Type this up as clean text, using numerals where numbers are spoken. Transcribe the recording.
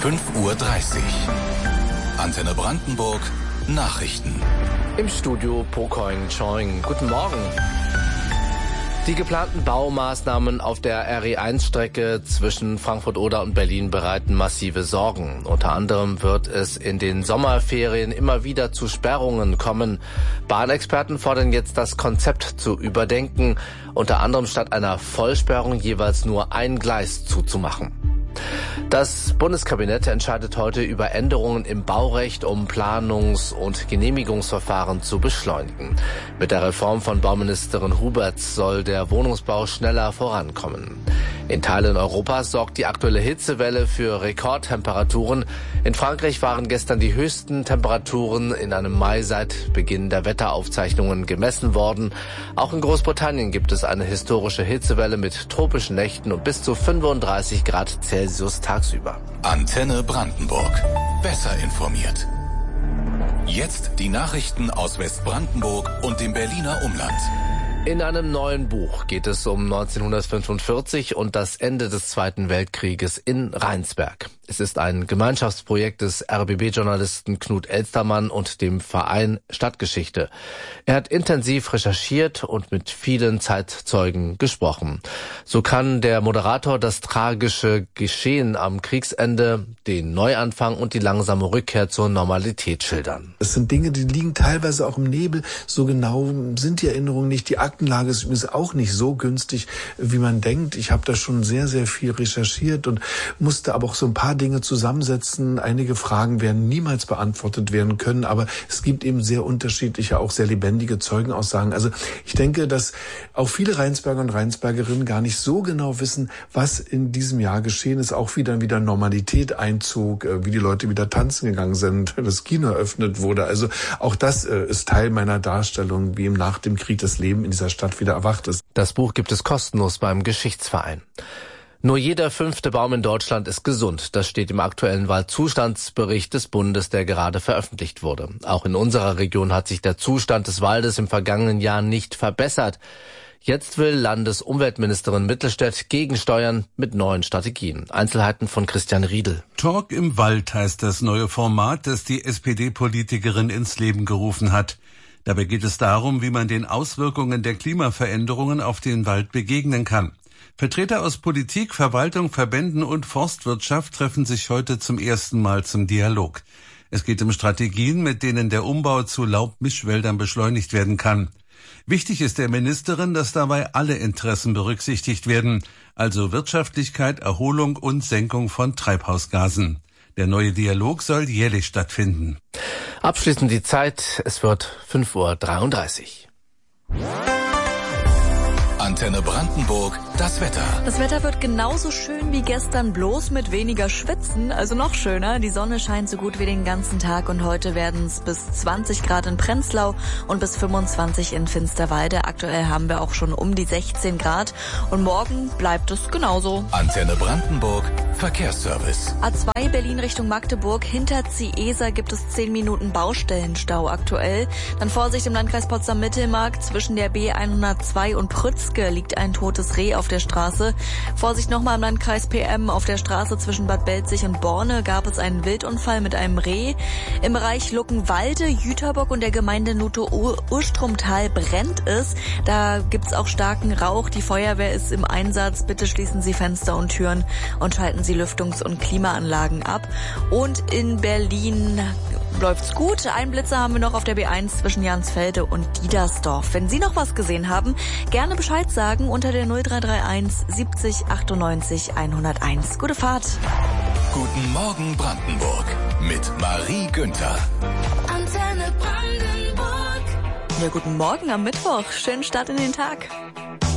5:30 Uhr. Antenne Brandenburg, Nachrichten. Im Studio Pokoing Choing. Guten Morgen. Die geplanten Baumaßnahmen auf der RE1-Strecke zwischen Frankfurt-Oder und Berlin bereiten massive Sorgen. Unter anderem wird es in den Sommerferien immer wieder zu Sperrungen kommen. Bahnexperten fordern jetzt, das Konzept zu überdenken, unter anderem statt einer Vollsperrung jeweils nur ein Gleis zuzumachen. Das Bundeskabinett entscheidet heute über Änderungen im Baurecht, um Planungs- und Genehmigungsverfahren zu beschleunigen. Mit der Reform von Bauministerin Huberts soll der Wohnungsbau schneller vorankommen. In Teilen Europas sorgt die aktuelle Hitzewelle für Rekordtemperaturen. In Frankreich waren gestern die höchsten Temperaturen in einem Mai seit Beginn der Wetteraufzeichnungen gemessen worden. Auch in Großbritannien gibt es eine historische Hitzewelle mit tropischen Nächten und bis zu 35 Grad Celsius tagsüber. Antenne Brandenburg. Besser informiert. Jetzt die Nachrichten aus Westbrandenburg und dem Berliner Umland. In einem neuen Buch geht es um 1945 und das Ende des Zweiten Weltkrieges in Rheinsberg. Es ist ein Gemeinschaftsprojekt des RBB-Journalisten Knut Elstermann und dem Verein Stadtgeschichte. Er hat intensiv recherchiert und mit vielen Zeitzeugen gesprochen. So kann der Moderator das tragische Geschehen am Kriegsende, den Neuanfang und die langsame Rückkehr zur Normalität schildern. Es sind Dinge, die liegen teilweise auch im Nebel. So genau sind die Erinnerungen nicht. Die Aktenlage ist übrigens auch nicht so günstig, wie man denkt. Ich habe da schon sehr, sehr viel recherchiert und musste aber auch so ein paar Dinge zusammensetzen. Einige Fragen werden niemals beantwortet werden können, aber es gibt eben sehr unterschiedliche, auch sehr lebendige Zeugenaussagen. Also ich denke, dass auch viele Rheinsberger und Rheinsbergerinnen gar nicht so genau wissen, was in diesem Jahr geschehen ist. Auch wieder Normalität einzog, wie die Leute wieder tanzen gegangen sind, das Kino eröffnet wurde. Also auch das ist Teil meiner Darstellung, wie nach dem Krieg das Leben in dieser Stadt wieder erwacht ist. Das Buch gibt es kostenlos beim Geschichtsverein. Nur jeder 5. Baum in Deutschland ist gesund. Das steht im aktuellen Waldzustandsbericht des Bundes, der gerade veröffentlicht wurde. Auch in unserer Region hat sich der Zustand des Waldes im vergangenen Jahr nicht verbessert. Jetzt will Landesumweltministerin Mittelstädt gegensteuern mit neuen Strategien. Einzelheiten von Christian Riedel. Talk im Wald heißt das neue Format, das die SPD-Politikerin ins Leben gerufen hat. Dabei geht es darum, wie man den Auswirkungen der Klimaveränderungen auf den Wald begegnen kann. Vertreter aus Politik, Verwaltung, Verbänden und Forstwirtschaft treffen sich heute zum ersten Mal zum Dialog. Es geht um Strategien, mit denen der Umbau zu Laubmischwäldern beschleunigt werden kann. Wichtig ist der Ministerin, dass dabei alle Interessen berücksichtigt werden, also Wirtschaftlichkeit, Erholung und Senkung von Treibhausgasen. Der neue Dialog soll jährlich stattfinden. Abschließend die Zeit, es wird 5:33 Uhr. Antenne Brandenburg, das Wetter. Das Wetter wird genauso schön wie gestern, bloß mit weniger Schwitzen, also noch schöner. Die Sonne scheint so gut wie den ganzen Tag und heute werden es bis 20 Grad in Prenzlau und bis 25 in Finsterwalde. Aktuell haben wir auch schon um die 16 Grad und morgen bleibt es genauso. Antenne Brandenburg, Verkehrsservice. A2 Berlin Richtung Magdeburg, hinter Ziesa gibt es 10 Minuten Baustellenstau aktuell. Dann Vorsicht im Landkreis Potsdam-Mittelmark, zwischen der B102 und Prützke liegt ein totes Reh auf der Straße. Vorsicht nochmal im Landkreis PM. Auf der Straße zwischen Bad Belzig und Borne gab es einen Wildunfall mit einem Reh. Im Bereich Luckenwalde, Jüterbock und der Gemeinde Noto-Urstromtal brennt es. Da gibt's auch starken Rauch. Die Feuerwehr ist im Einsatz. Bitte schließen Sie Fenster und Türen und schalten Sie Lüftungs- und Klimaanlagen ab. Und in Berlin läuft's gut. Einen Blitzer haben wir noch auf der B1 zwischen Jansfelde und Diedersdorf. Wenn Sie noch was gesehen haben, gerne Bescheid sagen unter der 0331 70 98 101. Gute Fahrt. Guten Morgen Brandenburg mit Marie Günther. Antenne Brandenburg. Ja, guten Morgen am Mittwoch. Schönen Start in den Tag.